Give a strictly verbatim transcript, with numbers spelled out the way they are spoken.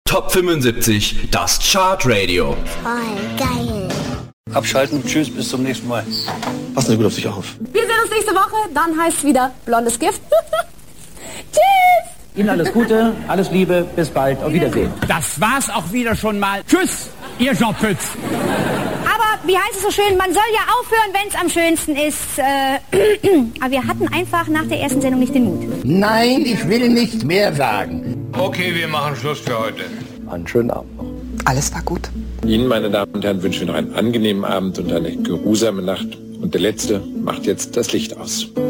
Top fünfundsiebzig, das Chartradio. Voll geil. Abschalten, tschüss, bis zum nächsten Mal. Passen Sie gut auf sich auf. Wir sehen uns nächste Woche, dann heißt es wieder Blondes Gift. Tschüss! Ihnen alles Gute, alles Liebe, bis bald, auf Wiedersehen. Das war's auch wieder schon mal. Tschüss, Ihr Jobpütz. Aber wie heißt es so schön, man soll ja aufhören, wenn es am schönsten ist. Äh, aber wir hatten einfach nach der ersten Sendung nicht den Mut. Nein, ich will nicht mehr sagen. Okay, wir machen Schluss für heute. Einen schönen Abend noch. Alles war gut. Ihnen, meine Damen und Herren, wünschen wir noch einen angenehmen Abend und eine geruhsame Nacht. Und der Letzte macht jetzt das Licht aus.